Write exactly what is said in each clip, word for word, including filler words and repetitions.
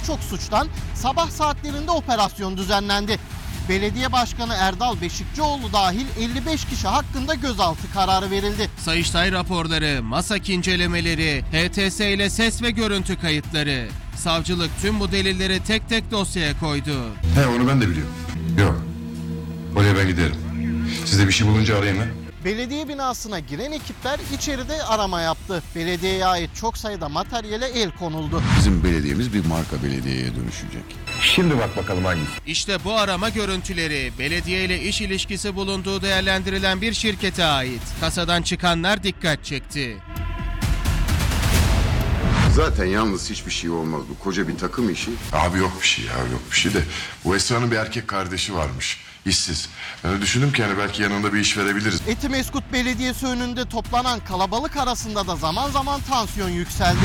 birçok suçtan sabah saatlerinde operasyon düzenlendi. Belediye Başkanı Erdal Beşikçioğlu dahil elli beş kişi hakkında gözaltı kararı verildi. Sayıştay raporları, MASAK incelemeleri, H T S ile ses ve görüntü kayıtları. Savcılık tüm bu delilleri tek tek dosyaya koydu. He, onu ben de biliyorum. Yok. Oraya ben giderim. Siz de bir şey bulunca arayın ha. Belediye binasına giren ekipler içeride arama yaptı. Belediyeye ait çok sayıda materyale el konuldu. Bizim belediyemiz bir marka belediyeye dönüşecek. Şimdi bak bakalım hangisi. İşte bu arama görüntüleri belediye ile iş ilişkisi bulunduğu değerlendirilen bir şirkete ait. Kasadan çıkanlar dikkat çekti. Zaten yalnız hiçbir şey olmaz, bu koca bir takım işi. Abi yok bir şey ya, yok bir şey de. Bu Esra'nın bir erkek kardeşi varmış. İşsiz. Ben de düşündüm ki hani belki yanında bir iş verebiliriz. Etimeskut Belediyesi önünde toplanan kalabalık arasında da zaman zaman tansiyon yükseldi.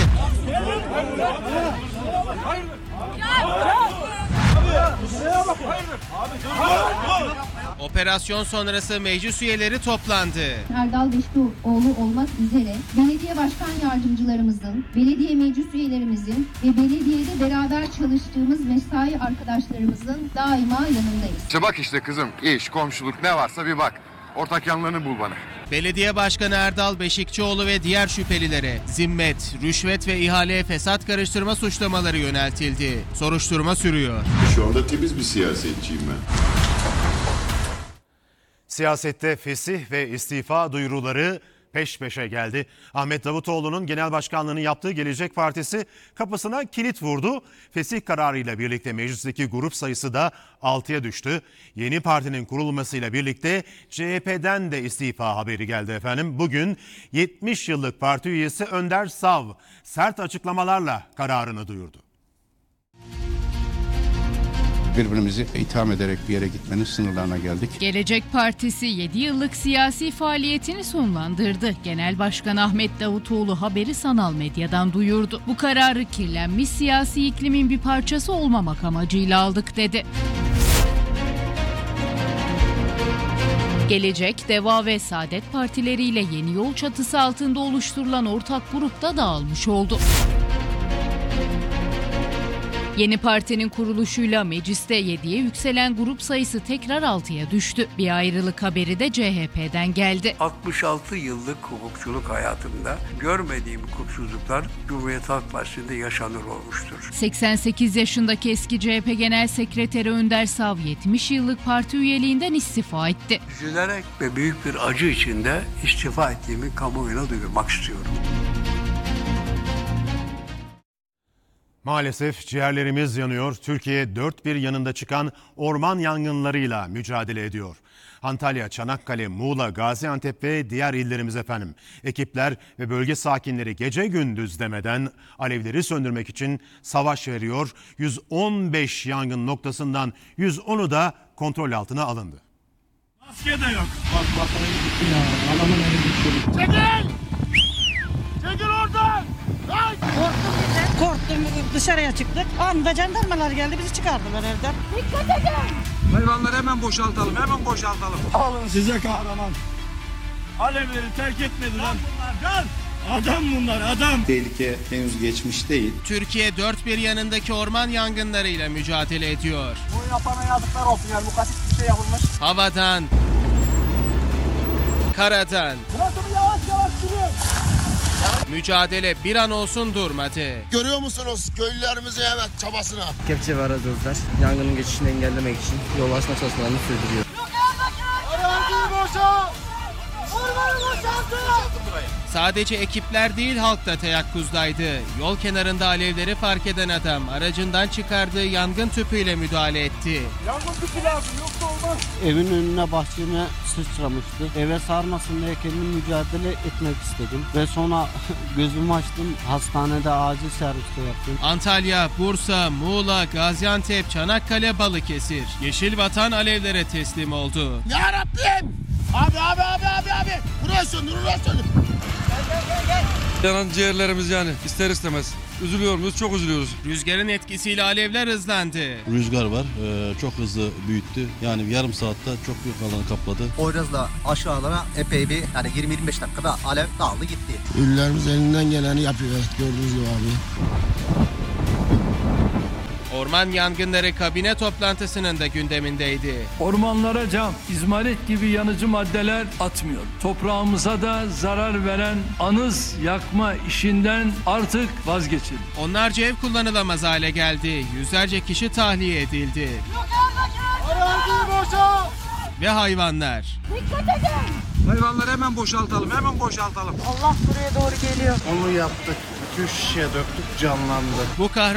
Operasyon sonrası meclis üyeleri toplandı. Erdal Beşikçioğlu olmak üzere belediye başkan yardımcılarımızın, belediye meclis üyelerimizin ve belediyede beraber çalıştığımız mesai arkadaşlarımızın daima yanındayız. İşte bak işte kızım, iş, komşuluk ne varsa bir bak. Ortak yanlarını bul bana. Belediye Başkanı Erdal Beşikçioğlu ve diğer şüphelilere zimmet, rüşvet ve ihaleye fesat karıştırma suçlamaları yöneltildi. Soruşturma sürüyor. Şu anda temiz bir siyasetçiyim ben. Siyasette fesih ve istifa duyuruları peş peşe geldi. Ahmet Davutoğlu'nun genel başkanlığını yaptığı Gelecek Partisi kapısına kilit vurdu. Fesih kararıyla birlikte meclisteki grup sayısı da altıya düştü. Yeni partinin kurulmasıyla birlikte C H P'den de istifa haberi geldi efendim. Bugün yetmiş yıllık parti üyesi Önder Sav sert açıklamalarla kararını duyurdu. Birbirimizi itham ederek bir yere gitmenin sınırlarına geldik. Gelecek Partisi yedi yıllık siyasi faaliyetini sonlandırdı. Genel Başkan Ahmet Davutoğlu haberi sanal medyadan duyurdu. Bu kararı kirlenmiş siyasi iklimin bir parçası olmamak amacıyla aldık dedi. Gelecek, Deva ve Saadet partileriyle Yeni Yol çatısı altında oluşturulan ortak grupta dağılmış oldu. Yeni partinin kuruluşuyla mecliste yediye yükselen grup sayısı tekrar altıya düştü. Bir ayrılık haberi de C H P'den geldi. altmış altı yıllık hukukçuluk hayatımda görmediğim hukuksuzluklar Cumhuriyet Halk Partisi'nde yaşanır olmuştur. seksen sekiz yaşındaki eski C H P Genel Sekreteri Önder Sav yetmiş yıllık parti üyeliğinden istifa etti. Üzülerek ve büyük bir acı içinde istifa ettiğimi kamuoyuna duyurmak istiyorum. Maalesef ciğerlerimiz yanıyor. Türkiye dört bir yanında çıkan orman yangınlarıyla mücadele ediyor. Antalya, Çanakkale, Muğla, Gaziantep ve diğer illerimiz efendim. Ekipler ve bölge sakinleri gece gündüz demeden alevleri söndürmek için savaş veriyor. yüz on beş yangın noktasından yüz onu da kontrol altına alındı. Maske de yok. Bak bak ya adamın eli düştü. Çekil! Çekil oradan! Korktum bize. Korktum dışarıya çıktık. Anında jandarmalar geldi bizi çıkardılar evden. Dikkat edin! Hayvanları hemen boşaltalım, hemen boşaltalım. Alın size kahraman. Alevleri terk etmedi lan. Gel! Adam bunlar, adam. Tehlike henüz geçmiş değil. Türkiye dört bir yanındaki orman yangınlarıyla mücadele ediyor. Bu yapana yazıklar olsun yani, bu kaçık bir şey yapılmış. Havadan, karadan. Burası bir yavaş yavaş sürüyor. Mücadele bir an olsun durmadı. Görüyor musunuz köylülerimizin evet çabasına? Kepçe ve arazözler yangının geçişini engellemek için yol açma çalışmalarını sürdürüyor. Araziyi boşalt! Ormanı boşaltın! Sadece ekipler değil halk da teyakkuzdaydı. Yol kenarında alevleri fark eden adam aracından çıkardığı yangın tüpüyle müdahale etti. Yangın tüpü lazım yoksa olmaz. Evin önüne bahçeme sıçramıştı. Eve sarmasın diye kendim mücadele etmek istedim. Ve sonra gözümü açtım, hastanede acil serviste yaptım. Antalya, Bursa, Muğla, Gaziantep, Çanakkale, Balıkesir. Yeşil Vatan alevlere teslim oldu. Ya Rabbim! Abi abi abi abi abi! Buraya söndür, buraya söndür! Yanan ciğerlerimiz yani ister istemez. Üzülüyoruz, çok üzülüyoruz. Rüzgarın etkisiyle alevler hızlandı. Rüzgar var, ee, çok hızlı büyüttü. Yani yarım saatte çok büyük alanı kapladı. Poyraz'la aşağılara epey bir yani yirmi yirmi beş dakikada alev dağıldı gitti. Ünlülerimiz elinden geleni yapıyor, evet, gördüğünüz gibi abi. Orman yangınları kabine toplantısının da gündemindeydi. Ormanlara cam, izmarit gibi yanıcı maddeler atmıyor. Toprağımıza da zarar veren anız yakma işinden artık vazgeçin. Onlarca ev kullanılamaz hale geldi. Yüzlerce kişi tahliye edildi. Ve hayvanlar. Dikkat edin! Hayvanları hemen boşaltalım, hemen boşaltalım. Allah buraya doğru geliyor. Onu yaptık. iki üç şişe döktük, canlandı. Bu kahraman